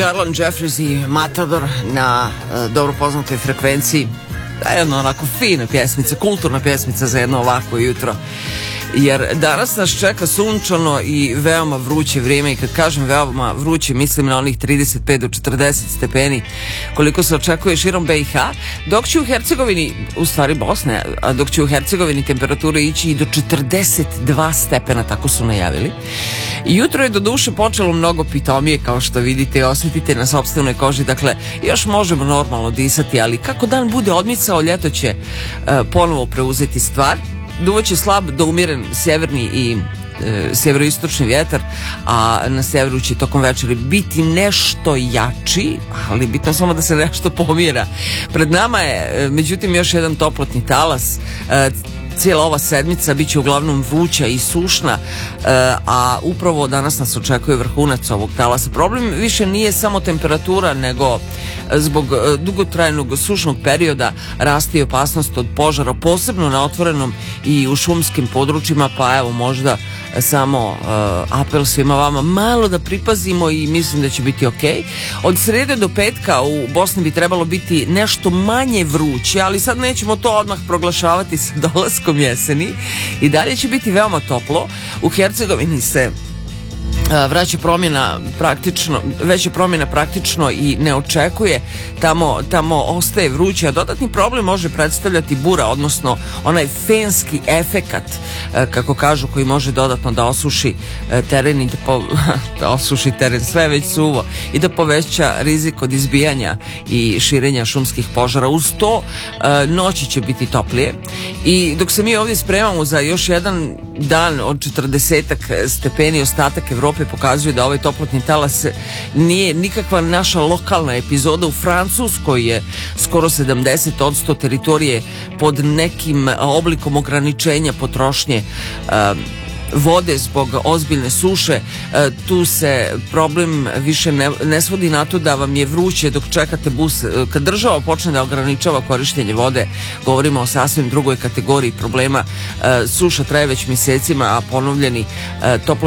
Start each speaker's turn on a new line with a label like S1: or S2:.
S1: Garland Jeffries i Matador na dobro poznatoj frekvenciji. Jedna onako fina pjesmica, kulturna pjesmica za jedno ovako jutro. Jer danas nas čeka sunčano i veoma vruće vrijeme, i kad kažem veoma vruće mislim na onih 35 do 40 stepeni koliko se očekuje širom BiH, dok će u Hercegovini, u stvari Bosne, a dok će u Hercegovini temperature ići i do 42 stepena, tako su najavili. Jutro je do duše počelo mnogo pitomije, kao što vidite i osjetite na sopstvenoj koži, dakle još možemo normalno disati, ali kako dan bude odmicao, ljeto će ponovo preuzeti stvar. Duvaće slab do umiren sjeverni i sjeveroistočni vjetar, a na sjeveru će tokom večeri biti nešto jači, ali bitno samo da se nešto pomira. Pred nama je međutim još jedan toplotni talas. Cijela ova sedmica bit će uglavnom vruća i sušna, a upravo danas nas očekuje vrhunac ovog talasa. Problem više nije samo temperatura, nego zbog dugotrajnog sušnog perioda raste i opasnost od požara, posebno na otvorenom i u šumskim područjima, pa evo možda samo apel svima vama malo da pripazimo i mislim da će biti ok. Od srede do petka u Bosni bi trebalo biti nešto manje vruće, ali sad nećemo to odmah proglašavati sa dolaskom jeseni. I dalje će biti veoma toplo. U Hercegovini se veća promjena praktično i ne očekuje. Tamo ostaje vruće, a dodatni problem može predstavljati bura, odnosno onaj fenski efekat, kako kažu, koji može dodatno da osuši teren i da osuši teren, sve već suvo, i da poveća rizik od izbijanja i širenja šumskih požara. Uz to noći će biti toplije, i dok se mi ovdje spremamo za još jedan dan od 40 stepeni, ostatak Evrope pokazuje da ovaj toplotni talas nije nikakva naša lokalna epizoda. U Francuskoj je skoro 70% teritorije pod nekim oblikom ograničenja potrošnje vode zbog ozbiljne suše. Tu se problem više ne svodi na to da vam je vruće dok čekate bus. Kad država počne da ograničava korištenje vode, govorimo o sasvim drugoj kategoriji problema. Suša traje već mjesecima, a ponovljeni